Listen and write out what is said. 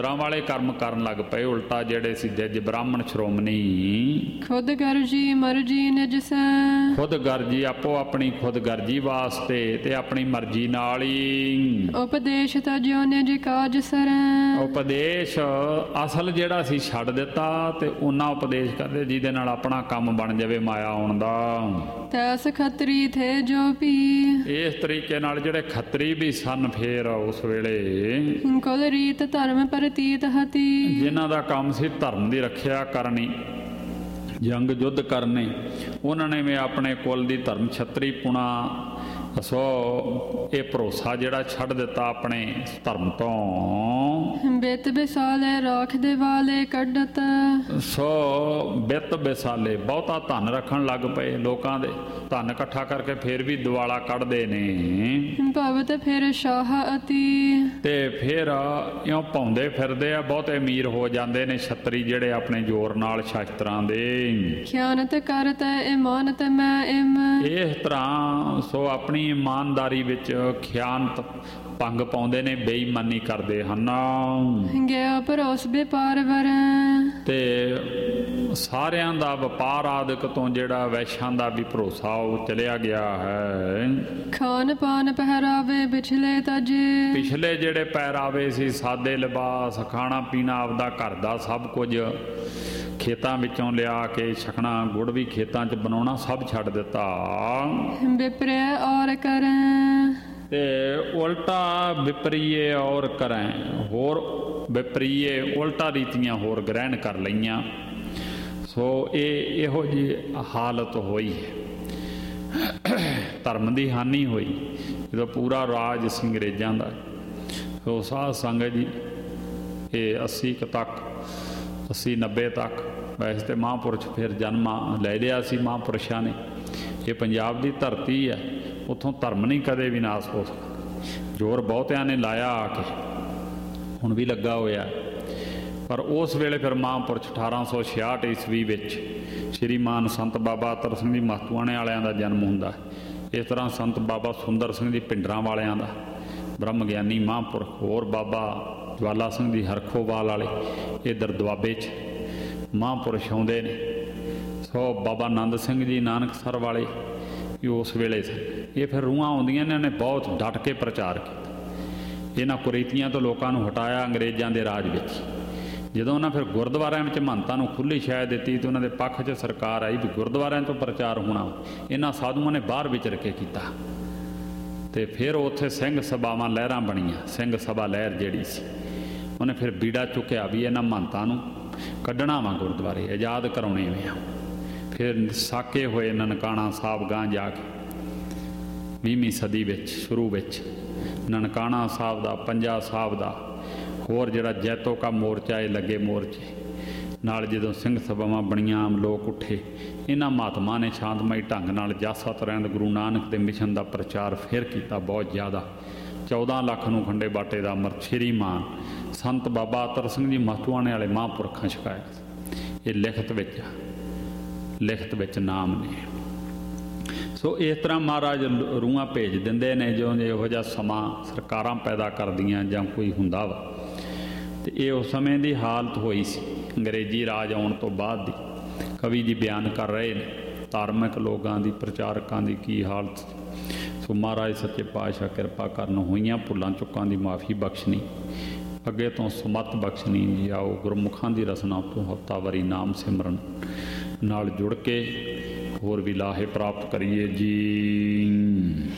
ਭੋਗਾਂ ਵਾਲੇ ਕਰਮ ਕਰਨ ਲੱਗ ਪਏ। ਉਲਟਾ ਜਿਹੜੇ ਸੀ ਜੱਜ ਬ੍ਰਾਹਮਣ ਸ਼੍ਰੋਮਣੀ ਖੁਦ ਗਰਜੀ ਮਰਜੀ ਨਿਜ ਸੈ, ਖੁਦ ਗਰਜੀ ਆਪੋ ਆਪਣੀ ਖੁਦ ਗਰਜੀ ਵਾਸਤੇ ਤੇ ਆਪਣੀ ਮਰਜ਼ੀ ਨਾਲ ਹੀ ਉਪਦੇਸ਼ ਤਜਿਓ ਨਿਜ ਕਾਜ ਸਰੈ। ਉਪਦੇਸ਼ ਅਸਲ ਜਿਹੜਾ ਸੀ ਛੱਡ ਦਿੱਤਾ ਤੇ ਉਹਨਾਂ ਉਪਦੇਸ਼ ਕਰਦੇ ਜਿਹਦੇ ਨਾਲ ਆਪਣਾ ਕੰਮ ਬਣ ਜਾਵੇ ਮਾਇਆ ਆਉਣ ਦਾ। ਤੈਸ ਖੱਤਰੀ ਥੇ ਜੋ ਪੀ, ਇਸ ਤਰੀਕੇ ਨਾਲ ਜਿਹੜੇ ਖੱਤਰੀ ਵੀ ਸਨ ਫੇਰ ਉਸ ਵੇਲੇ ਕੁਲ ਰੀਤ ਧਰਮ ਪ੍ਰਤੀਤ ਹਤੀ, ਜਿਨ੍ਹਾਂ ਦਾ ਕੰਮ ਸੀ ਧਰਮ ਦੀ ਰੱਖਿਆ ਕਰਨੀ, ਜੰਗ ਯੁੱਧ ਕਰਨੇ, ਉਹਨਾਂ ਨੇ ਵੀ ਆਪਣੇ ਕੁਲ ਦੀ ਧਰਮ ਛਤਰੀ ਪੁਣਾ। ਸੋ ਇਹ ਭਰੋਸਾ ਜਿਹੜਾ ਛੱਡ ਦਿੱਤਾ ਆਪਣੇ ਧਰਮ ਤੋਂ। ਬਿਤ ਬਿਸਾਲੇ ਰਾਖ ਦੇ ਵਾਲੇ ਕੱਢਤ, ਸੋ ਬਿੱਤ ਬਿਸਾਲੇ ਬਹੁਤਾ ਧਨ ਰੱਖਣ ਲੱਗ ਪਏ। ਲੋਕਾਂ ਦੇ ਧਨ ਇਕੱਠਾ ਕਰਕੇ ਫਿਰ ਵੀ ਦਿਵਾਲਾ ਕੱਢਦੇ ਨੇ। ਭਵਤ ਫਿਰ ਸ਼ਾਹ ਅਤੀ, ਤੇ ਫਿਰ ਇਉਂ ਪਾਉਂਦੇ ਫਿਰਦੇ ਆ, ਬਹੁਤੇ ਅਮੀਰ ਹੋ ਜਾਂਦੇ ਨੇ ਛਤਰੀ ਜਿਹੜੇ ਆਪਣੇ ਜ਼ੋਰ ਨਾਲ ਸ਼ਸਤਰਾਂ ਦੇ। ਖਿਆਨਤ ਕਰਤ ਇਮਾਨਤ ਮੈਂ ਇਮ, ਇਸ ਤਰ੍ਹਾਂ ਸੋ ਆਪਣੀ ਇਮਾਨਦਾਰੀ ਵਿੱਚ ਖਿਆਨਤ ਭੰਗ ਪਾਉਂਦੇ ਨੇ, ਬੇਈਮਾਨੀ ਕਰਦੇ ਹਨ। ਗਿਆ ਭਰੋਸ ਵਪਾਰ ਵਰ, ਤੇ ਸਾਰਿਆਂ ਦਾ ਵਪਾਰ ਆਦਿਕ ਤੋਂ ਜਿਹੜਾ ਵੈਸ਼ਾਂ ਦਾ ਵੀ ਭਰੋਸਾ ਉਹ ਚਲਿਆ ਗਿਆ ਹੈ। ਖਾਨ ਪਾਨ ਪਹਿਰਾਵੇ ਪਿਛਲੇ ਤਜ, ਪਿਛਲੇ ਜਿਹੜੇ ਪਹਿਰਾਵੇ ਸੀ, ਸਾਦੇ ਲਿਬਾਸ, ਖਾਣਾ ਪੀਣਾ ਆਪਦਾ ਘਰ ਦਾ ਸਭ ਕੁਝ ਖੇਤਾਂ ਵਿੱਚੋਂ ਲਿਆ ਕੇ ਛਕਣਾ, ਗੁੜ ਵੀ ਖੇਤਾਂ 'ਚ ਬਣਾਉਣਾ, ਸਭ ਛੱਡ ਦਿੱਤਾ। ਵਿਪਰੈ ਔਰ ਕਰੈ, ਤੇ ਉਲਟਾ ਵਿਪਰੀਏ ਔਰ ਕਰੈ, ਹੋਰ ਵਿਪਰੀਏ ਉਲਟਾ ਰੀਤੀਆਂ ਹੋਰ ਗ੍ਰਹਿਣ ਕਰ ਲਈਆਂ। ਸੋ ਇਹ ਇਹੋ ਜਿਹੀ ਹਾਲਤ ਹੋਈ ਹੈ। ਧਰਮ ਦੀ ਹਾਨੀ ਹੋਈ ਜਦੋਂ ਪੂਰਾ ਰਾਜ ਸੀ ਅੰਗਰੇਜ਼ਾਂ ਦਾ। ਸੋ ਸਾਧ ਸੰਗਤ ਜੀ, ਇਹ 80 ਤੱਕ 80-90 ਤੱਕ ਵੈਸੇ ਤਾਂ ਮਹਾਂਪੁਰਸ਼ ਫਿਰ ਜਨਮ ਲੈ ਲਿਆ ਸੀ ਮਹਾਂਪੁਰਸ਼ਾਂ ਨੇ। ਇਹ ਪੰਜਾਬ ਦੀ ਧਰਤੀ ਹੈ, ਉੱਥੋਂ ਧਰਮ ਨਹੀਂ ਕਦੇ ਵੀ ਨਾਸ ਹੋ ਸਕਦਾ। ਜ਼ੋਰ ਬਹੁਤਿਆਂ ਨੇ ਲਾਇਆ ਆ ਕੇ, ਹੁਣ ਵੀ ਲੱਗਾ ਹੋਇਆ। ਪਰ ਉਸ ਵੇਲੇ ਫਿਰ ਮਹਾਂਪੁਰਸ਼ 1866 ਈਸਵੀ ਵਿੱਚ ਸ਼੍ਰੀਮਾਨ ਸੰਤ ਬਾਬਾ ਅਤਰ ਸਿੰਘ ਜੀ ਮਹਤੂਆਣੇ ਵਾਲਿਆਂ ਦਾ ਜਨਮ ਹੁੰਦਾ। ਇਸ ਤਰ੍ਹਾਂ ਸੰਤ ਬਾਬਾ ਸੁੰਦਰ ਸਿੰਘ ਜੀ ਭਿੰਡਰਾਂ ਵਾਲਿਆਂ ਦਾ ਬ੍ਰਹਮ ਗਿਆਨੀ ਮਹਾਂਪੁਰਖ, ਹੋਰ ਬਾਬਾ ਜਵਾਲਾ ਸਿੰਘ ਜੀ ਹਰਖੋਵਾਲ ਵਾਲੇ ਇੱਧਰ ਦੁਆਬੇ 'ਚ ਮਹਾਂਪੁਰਸ਼ ਆਉਂਦੇ ਨੇ। ਸੋ ਬਾਬਾ ਆਨੰਦ ਸਿੰਘ ਜੀ ਨਾਨਕਸਰ ਵਾਲੇ ਉਸ ਵੇਲੇ ਸਨ। ਇਹ ਫਿਰ ਰੂਹਾਂ ਆਉਂਦੀਆਂ ਨੇ, ਇਹਨੇ ਬਹੁਤ ਡਟ ਕੇ ਪ੍ਰਚਾਰ ਕੀਤਾ। ਇਹਨਾਂ ਕੁਰੀਤੀਆਂ ਤੋਂ ਲੋਕਾਂ ਨੂੰ ਹਟਾਇਆ ਅੰਗਰੇਜ਼ਾਂ ਦੇ ਰਾਜ ਵਿੱਚ। ਜਦੋਂ ਉਹਨਾਂ ਫਿਰ ਗੁਰਦੁਆਰਿਆਂ ਵਿੱਚ ਮਹੰਤਾਂ ਨੂੰ ਖੁੱਲ੍ਹੀ ਸ਼ਾਇ ਦਿੱਤੀ ਤਾਂ ਉਹਨਾਂ ਦੇ ਪੱਖ 'ਚ ਸਰਕਾਰ ਆਈ ਵੀ ਗੁਰਦੁਆਰਿਆਂ ਤੋਂ ਪ੍ਰਚਾਰ ਹੋਣਾ। ਇਹਨਾਂ ਸਾਧੂਆਂ ਨੇ ਬਾਹਰ ਵਿਚਰ ਕੇ ਕੀਤਾ। ਅਤੇ ਫਿਰ ਉੱਥੇ ਸਿੰਘ ਸਭਾਵਾਂ ਲਹਿਰਾਂ ਬਣੀਆਂ। ਸਿੰਘ ਸਭਾ ਲਹਿਰ ਜਿਹੜੀ ਸੀ, ਉਹਨੇ ਫਿਰ ਬੀੜਾ ਚੁੱਕਿਆ ਵੀ ਇਹਨਾਂ ਮਹੰਤਾਂ ਨੂੰ ਕੱਢਣਾ ਵਾ, ਗੁਰਦੁਆਰੇ ਆਜ਼ਾਦ ਕਰਾਉਣੇ ਵੇ ਆ। ਫਿਰ ਸਾਕੇ ਹੋਏ ਨਨਕਾਣਾ ਸਾਹਿਬ ਗਾਂ ਜਾ ਕੇ 20ਵੀਂ ਸਦੀ ਵਿੱਚ ਸ਼ੁਰੂ ਵਿੱਚ ਨਨਕਾਣਾ ਸਾਹਿਬ ਦਾ, ਪੰਜਾ ਸਾਹਿਬ ਦਾ, ਹੋਰ ਜਿਹੜਾ ਜੈਤੋ ਕਾ ਮੋਰਚਾ ਇਹ ਲੱਗੇ ਮੋਰਚੇ ਨਾਲ ਜਦੋਂ ਸਿੰਘ ਸਭਾਵਾਂ ਬਣੀਆਂ, ਆਮ ਲੋਕ ਉੱਠੇ। ਇਹਨਾਂ ਮਹਾਤਮਾ ਨੇ ਸ਼ਾਂਤਮਈ ਢੰਗ ਨਾਲ ਜਸ ਸਤਿਰੰਦ ਗੁਰੂ ਨਾਨਕ ਦੇ ਮਿਸ਼ਨ ਦਾ ਪ੍ਰਚਾਰ ਫਿਰ ਕੀਤਾ ਬਹੁਤ ਜ਼ਿਆਦਾ। 14 ਲੱਖ ਨੂੰ ਖੰਡੇ ਬਾਟੇ ਦਾ ਅੰਮ੍ਰਿਤ ਸ਼੍ਰੀਮਾਨ ਸੰਤ ਬਾਬਾ ਅਤਰ ਸਿੰਘ ਜੀ ਮਹਤੂਆਣੇ ਵਾਲੇ ਮਹਾਂਪੁਰਖਾਂ ਛਕਾਇਆ। ਇਹ ਲਿਖਤ ਵਿੱਚ ਨਾਮ ਨੇ। ਸੋ ਇਸ ਤਰ੍ਹਾਂ ਮਹਾਰਾਜ ਰੂਹਾਂ ਭੇਜ ਦਿੰਦੇ ਨੇ ਜਦੋਂ ਇਹੋ ਜਿਹਾ ਸਮਾਂ ਸਰਕਾਰਾਂ ਪੈਦਾ ਕਰਦੀਆਂ ਜਾਂ ਕੋਈ ਹੁੰਦਾ ਵਾ। ਅਤੇ ਇਹ ਉਸ ਸਮੇਂ ਦੀ ਹਾਲਤ ਹੋਈ ਸੀ ਅੰਗਰੇਜ਼ੀ ਰਾਜ ਆਉਣ ਤੋਂ ਬਾਅਦ ਦੀ। ਕਵੀ ਜੀ ਬਿਆਨ ਕਰ ਰਹੇ ਨੇ ਧਾਰਮਿਕ ਲੋਕਾਂ ਦੀ, ਪ੍ਰਚਾਰਕਾਂ ਦੀ ਕੀ ਹਾਲਤ ਸੀ। ਸੋ ਮਹਾਰਾਜ ਸੱਚੇ ਪਾਤਸ਼ਾਹ ਕਿਰਪਾ ਕਰਨ, ਹੋਈਆਂ ਭੁੱਲਾਂ ਚੁੱਕਾਂ ਦੀ ਮਾਫੀ ਬਖਸ਼ਣੀ, ਅੱਗੇ ਤੋਂ ਸਮੱਤ ਬਖਸ਼ਣੀ ਜੀ। ਆਓ ਗੁਰਮੁਖਾਂ ਦੀ ਰਸਨਾ ਤੋਂ ਹਫ਼ਤਾਵਾਰੀ ਨਾਮ ਸਿਮਰਨ ਨਾਲ ਜੁੜ ਕੇ ਹੋਰ ਵੀ ਲਾਹੇ ਪ੍ਰਾਪਤ ਕਰੀਏ ਜੀ।